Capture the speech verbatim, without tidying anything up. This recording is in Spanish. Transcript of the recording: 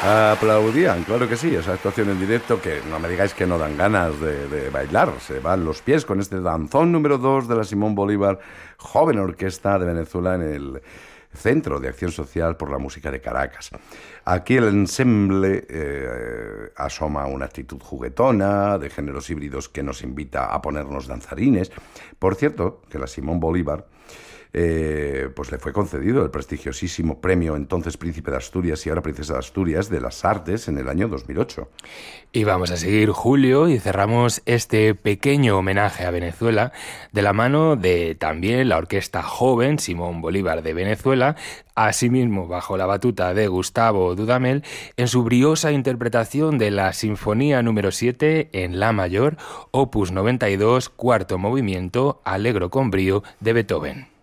Aplaudían, claro que sí, esa actuación en directo que no me digáis que no dan ganas de, de bailar, se van los pies con este danzón número dos de la Simón Bolívar, joven orquesta de Venezuela en el Centro de Acción Social por la Música de Caracas. Aquí el ensemble eh, asoma una actitud juguetona, de géneros híbridos que nos invita a ponernos danzarines. Por cierto, que la Simón Bolívar Eh, pues le fue concedido el prestigiosísimo premio entonces Príncipe de Asturias y ahora Princesa de Asturias de las Artes en el año dos mil ocho. Y vamos a seguir, Julio, y cerramos este pequeño homenaje a Venezuela de la mano de también la orquesta joven Simón Bolívar de Venezuela, asimismo bajo la batuta de Gustavo Dudamel, en su briosa interpretación de la Sinfonía número siete en La mayor, opus noventa y dos, cuarto movimiento, Allegro con brío, de Beethoven.